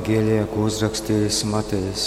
evangēlijā, ko uzrakstījis Matejs.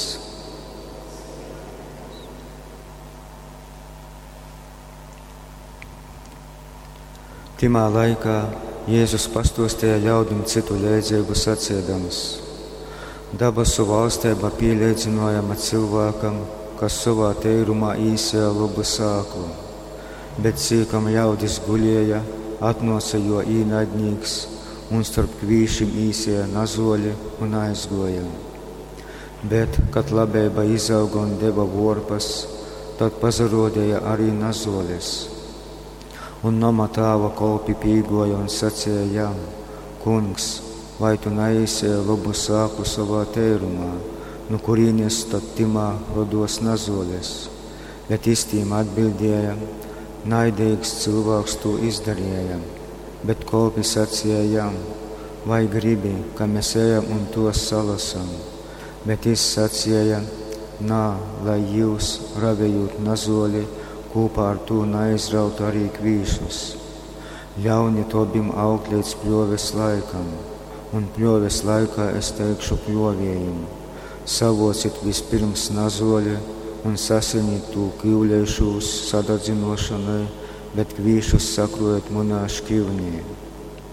Timā laikā Jēzus pastostīja ļaudim citu līdzīgu sacīdams: Dabasu valstība pielīdzinājama cilvēkam, kas savā teirumā īsēja labu sāklu, bet cīkam ļaudis guļēja, atnāca jo īnaidnīgs un starp kvīšim īsēja nazoļi un aizgoja. Bet, kad labība izauga un deva vorpas, tad pazarodēja arī nazoļis. Un nama tāva kolpi pīgoja un sacīja jām: Kungs, vai tu neīsēji labu sāku savā teirumā, no kurienes tad timā rodos nazoļes? Bet īstīm atbildēja: Naidīgs cilvēks to izdarīja. Bet kolpi sacīja jām: Vai gribi, ka mēs ejam un tos salasam? Bet es sacīja: Nā, lai jūs, ravējot nazoļi, kopā ar to neizraut arī kvīšus. Ļauni tobim augt līdz pļoves laikam, un pļoves laikā es teikšu pļovējiem: savocit vispirms nazoļi un sasinīt to kīvleišus sadadzinošanai, bet kvīšus sakrojiet munā šķivnī.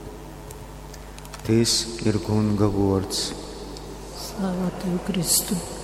Tis ir Kunga vārds. Slāvā Tev, Kristu!